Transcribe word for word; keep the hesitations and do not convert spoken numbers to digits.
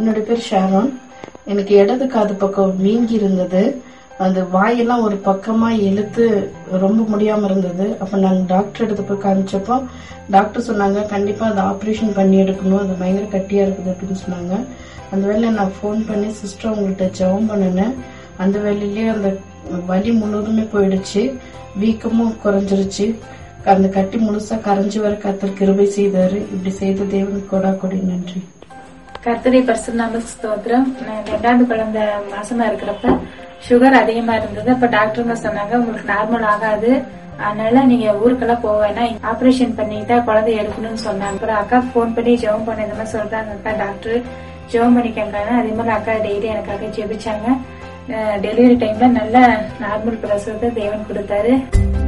என்னோட பேர் ஷாரோன். எனக்கு இடது காது பக்கம் வீங்கி இருந்தது. அந்த வாயெல்லாம் ஒரு பக்கமா இழுத்து ரொம்ப முடியாம இருந்தது. அப்ப நாங்க டாக்டர் எடுத்து போய் காமிச்சப்போ டாக்டர் சொன்னாங்க, கண்டிப்பா அதை ஆப்ரேஷன் பண்ணி எடுக்கணும், அது பயங்கர கட்டியா இருக்குது அப்படின்னு சொன்னாங்க. அந்த வேலையில நான் போன் பண்ணி சிஸ்டர் உங்கள்கிட்ட ஜெபம் பண்ணினேன். அந்த வேலையிலேயே அந்த வலி முழுவதுமே போயிடுச்சு, வீக்கமும் குறைஞ்சிருச்சு, அந்த கட்டி முழுசா கரைஞ்சி வர கர்த்தர் கிருபை செய்தாரு. இப்படி செய்த தேவனுக்கு கொடா கொடி நன்றி. கர்த்தரை பரிசுத்த ஸ்தோத்திரம். ரெண்டாவது குழந்தை மாசமா இருக்கிறப்ப சுகர் அதிகமா இருந்தது. அப்ப டாக்டருங்க சொன்னாங்க, உங்களுக்கு நார்மல் ஆகாது, அதனால நீங்க ஊருக்கெல்லாம் போக வேணாம், ஆபரேஷன் பண்ணிட்டா குழந்தை எடுக்கணும்னு சொன்னாங்க. அப்புறம் அக்கா போன் பண்ணி ஜெபம் பண்ண இந்த மாதிரி சொல்றாங்க, அக்கா டாக்டர் ஜெபம் பண்ணிக்கங்க. அதே மாதிரி அக்கா டெய்லி எனக்காக ஜெபிச்சாங்க. டெலிவரி டைம்ல நல்ல நார்மல் பிரசவத்தை தேவன் கொடுத்தாரு.